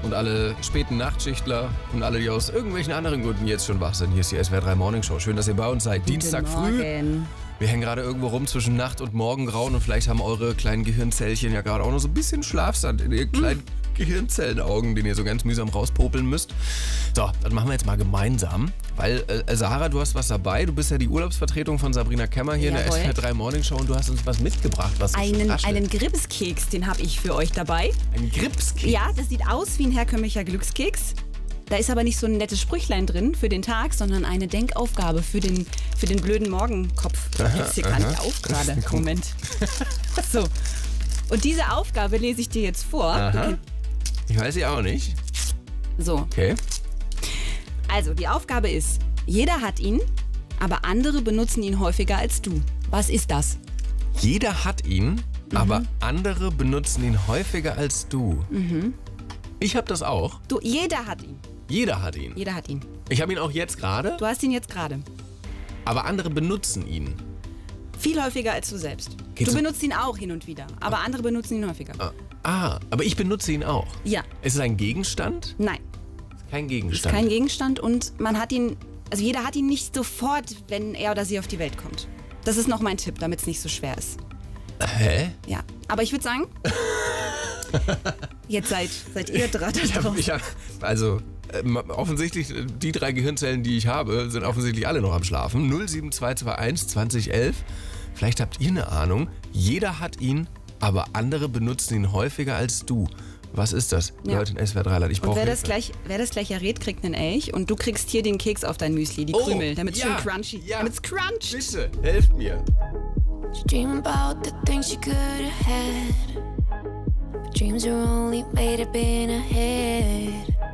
und alle späten Nachtschichtler und alle, die aus irgendwelchen anderen Gründen jetzt schon wach sind. Hier ist die SWR 3 Morning Show. Schön, dass ihr bei uns seid. Dienstag früh. Wir hängen gerade irgendwo rum zwischen Nacht und Morgengrauen und vielleicht haben eure kleinen Gehirnzellchen ja gerade auch noch so ein bisschen Schlafsand in ihren kleinen Gehirnzellenaugen, den ihr so ganz mühsam rauspopeln müsst. So, das machen wir jetzt mal gemeinsam, weil Sarah, du hast was dabei. Du bist ja die Urlaubsvertretung von Sabrina Kemmer hier in der SWR 3 Morning Show und du hast uns was mitgebracht. Was einen Gripskeks, den habe ich für euch dabei. Ein Gripskeks? Ja, das sieht aus wie ein herkömmlicher Glückskeks. Da ist aber nicht so ein nettes Sprüchlein drin für den Tag, sondern eine Denkaufgabe für den blöden Morgenkopf. Ich jetzt hier gar nicht auf gerade. Moment. So. Und diese Aufgabe lese ich dir jetzt vor. Aha. Ich weiß sie auch nicht. So. Okay. Also, die Aufgabe ist, jeder hat ihn, aber andere benutzen ihn häufiger als du. Was ist das? Jeder hat ihn, aber andere benutzen ihn häufiger als du. Ich habe das auch. Jeder hat ihn. Jeder hat ihn. Jeder hat ihn. Ich habe ihn auch jetzt gerade. Du hast ihn jetzt gerade. Aber andere benutzen ihn. Viel häufiger als du selbst. Du benutzt ihn auch hin und wieder, aber andere benutzen ihn häufiger. Aber ich benutze ihn auch. Ja. Ist es ein Gegenstand? Nein. Ist kein Gegenstand. Ist kein Gegenstand und man hat ihn, also jeder hat ihn nicht sofort, wenn er oder sie auf die Welt kommt. Das ist noch mein Tipp, damit es nicht so schwer ist. Hä? Ja, aber ich würde sagen, jetzt seid ihr dran. Offensichtlich, die 3 Gehirnzellen, die ich habe, sind offensichtlich alle noch am Schlafen. 07221 2011. Vielleicht habt ihr eine Ahnung. Jeder hat ihn, aber andere benutzen ihn häufiger als du. Was ist das? Ja. Leute in SWR 3, ich brauche Wer das gleich errät, kriegt einen Elch und du kriegst hier den Keks auf dein Müsli, die Krümel, damit es schön crunchy, damit's cruncht. Bitte, helft mir. Dream about the things you could have had. But dreams are only made up in a head.